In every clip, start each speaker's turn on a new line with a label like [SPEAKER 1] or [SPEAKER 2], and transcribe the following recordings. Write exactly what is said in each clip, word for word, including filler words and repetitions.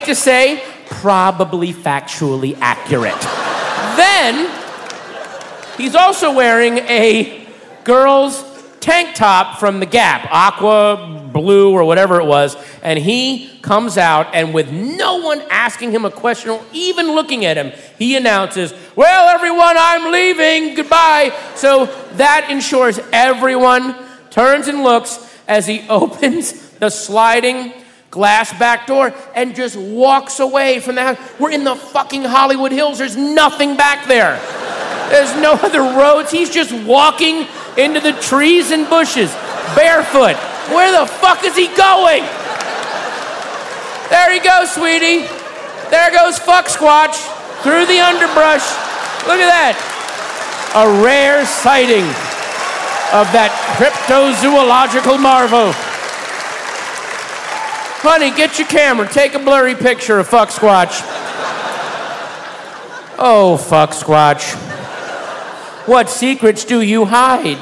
[SPEAKER 1] to say, probably factually accurate. Then, he's also wearing a girl's tank top from the Gap, aqua, blue, or whatever it was, and he comes out, and with no one asking him a question or even looking at him, he announces, well, everyone, I'm leaving, goodbye. So that ensures everyone turns and looks as he opens the sliding glass back door and just walks away from the house. We're in the fucking Hollywood Hills. There's nothing back there. There's no other roads. He's just walking into the trees and bushes, barefoot. Where the fuck is he going? There he goes, sweetie. There goes Fuck Squatch through the underbrush. Look at that. A rare sighting of that cryptozoological marvel. Honey, get your camera. Take a blurry picture of Fuck Squatch. Oh, Fuck Squatch. What secrets do you hide?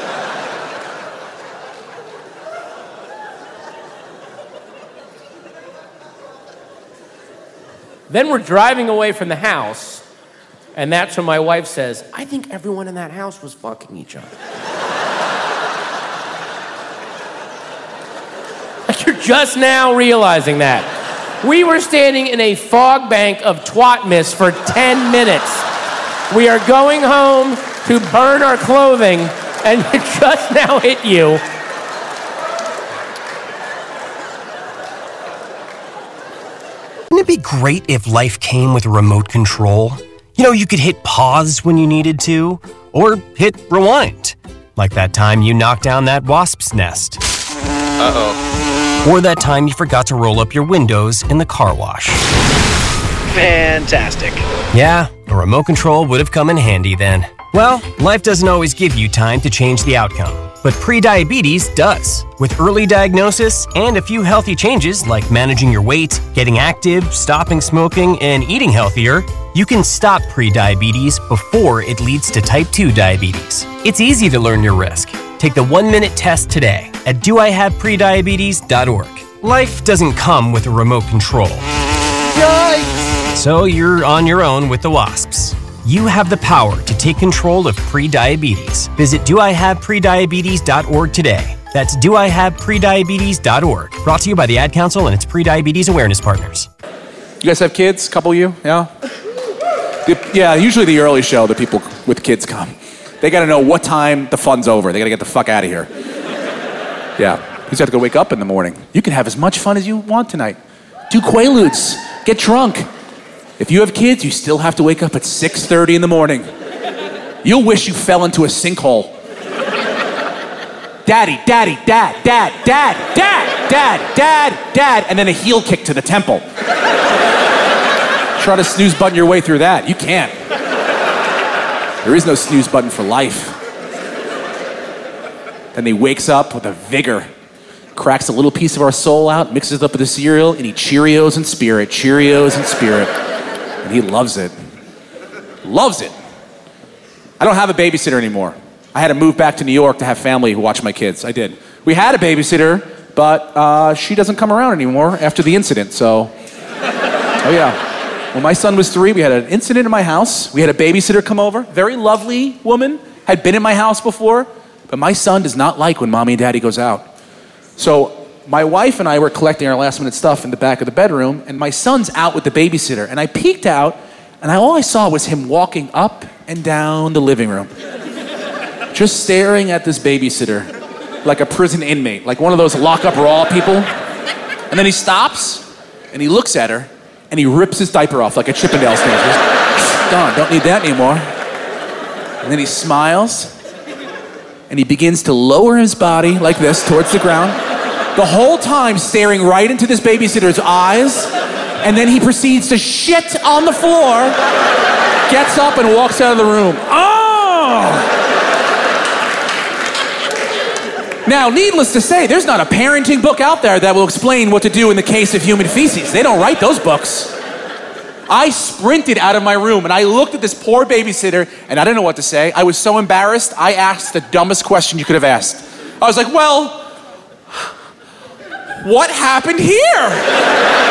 [SPEAKER 1] Then we're driving away from the house, and that's when my wife says, I think everyone in that house was fucking each other. Like you're just now realizing that. We were standing in a fog bank of twat mist for ten minutes. We are going home to burn our clothing, and it just now hit you.
[SPEAKER 2] Wouldn't it be great if life came with a remote control? You know, you could hit pause when you needed to, or hit rewind. Like that time you knocked down that wasp's nest.
[SPEAKER 3] Uh-oh.
[SPEAKER 2] Or that time you forgot to roll up your windows in the car wash.
[SPEAKER 3] Fantastic.
[SPEAKER 2] Yeah, a remote control would have come in handy then. Well, life doesn't always give you time to change the outcome, but prediabetes does. With early diagnosis and a few healthy changes like managing your weight, getting active, stopping smoking, and eating healthier, you can stop prediabetes before it leads to type two diabetes. It's easy to learn your risk. Take the one-minute test today at do I have prediabetes dot org. Life doesn't come with a remote control. Yikes! So you're on your own with the wasps. You have the power to take control of prediabetes. Visit do I have prediabetes dot org today. That's do I have prediabetes dot org. Brought to you by the Ad Council and its prediabetes awareness partners.
[SPEAKER 4] You guys have kids? Couple of you? Yeah? The, yeah, usually the early show, the people with kids come. They gotta know what time the fun's over. They gotta get the fuck out of here. Yeah, you just have to go wake up in the morning. You can have as much fun as you want tonight. Do Quaaludes. Get drunk. If you have kids, you still have to wake up at six thirty in the morning. You'll wish you fell into a sinkhole. Daddy, daddy, dad, dad, dad, dad, dad, dad, dad, and then a heel kick to the temple. Try to snooze button your way through that. You can't. There is no snooze button for life. Then he wakes up with a vigor, cracks a little piece of our soul out, mixes it up with the cereal, and he Cheerios and Spirit, Cheerios and Spirit. And he loves it. Loves it. I don't have a babysitter anymore. I had to move back to New York to have family who watch my kids. I did. We had a babysitter, but uh, she doesn't come around anymore after the incident, so. Oh yeah. When my son was three, we had an incident in my house. We had a babysitter come over, very lovely woman, had been in my house before, but my son does not like when mommy and daddy goes out. So my wife and I were collecting our last minute stuff in the back of the bedroom, and my son's out with the babysitter, and I peeked out, and I, all I saw was him walking up and down the living room, just staring at this babysitter like a prison inmate, like one of those lock-up raw people. And then he stops, and he looks at her, and he rips his diaper off like a Chippendales thing. Done, don't need that anymore. And then he smiles, and he begins to lower his body like this towards the ground, the whole time staring right into this babysitter's eyes, and then he proceeds to shit on the floor, gets up and walks out of the room. Oh! Now, needless to say, there's not a parenting book out there that will explain what to do in the case of human feces. They don't write those books. I sprinted out of my room and I looked at this poor babysitter and I didn't know what to say. I was so embarrassed, I asked the dumbest question you could have asked. I was like, well, what happened here?